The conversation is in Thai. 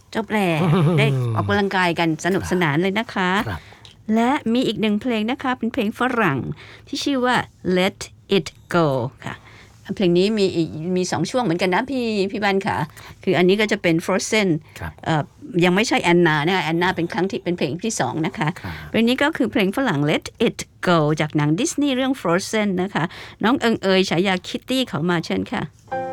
จบแล้วได้ออกกำลังกายกันสนุกสนานเลยนะคะและมีอีกหนึ่งเพลงนะคะเป็นเพลงฝรั่งที่ชื่อว่า Let It Go ค่ะเพลงนี้มี2ช่วงเหมือนกันนะพี่บันค่ะคืออันนี้ก็จะเป็น Frozen ยังไม่ใช่แอนนานะคะแอนนาเป็นเพลงที่2นะคะเพลงนี้ก็คือเพลงฝรั่ง Let It Go จากหนังดิสนีย์เรื่อง Frozen นะคะน้องเอิงเอยฉายาคิตตี้เขามาเชิญค่ะ